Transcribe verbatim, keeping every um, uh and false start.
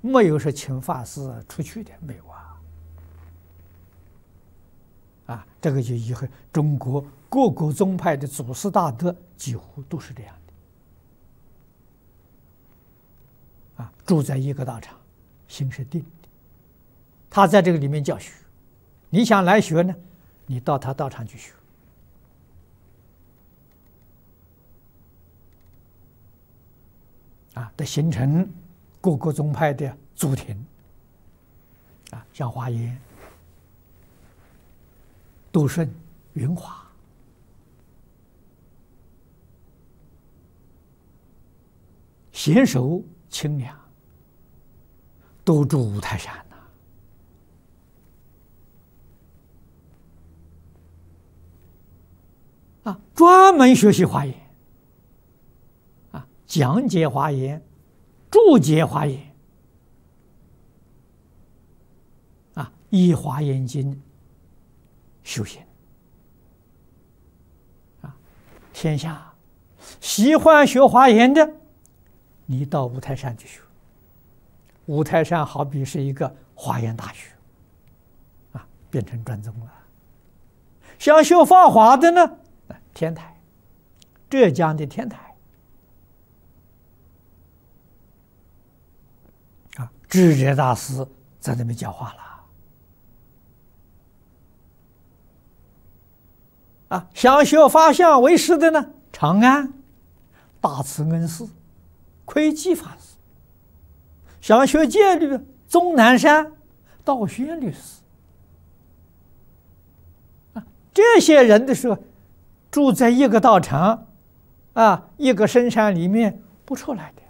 没有说请法师出去的，没有啊。啊，这个就以后中国各个宗派的祖师大德几乎都是这样的。啊，住在一个道场，心是定的。他在这个里面教学，你想来学呢，你到他道场去学。啊，的形成各个宗派的祖庭。啊，像华严、笃顺、云华，贤首清凉，都住五台山呐。啊，专门学习华严，啊，讲解华严，注解华严，啊，依华严经修行。啊，天下喜欢学华严的，你到五台山去学。五台山好比是一个华严大学，啊，变成专宗了。想修法华的呢，天台，浙江的天台，啊，智者大师在那边教化了。啊，想学法相为师的呢，长安大慈恩师窥基法师。想学戒律，终南山道宣律师。啊，这些人的时候住在一个道场，啊，一个深山里面不出来的。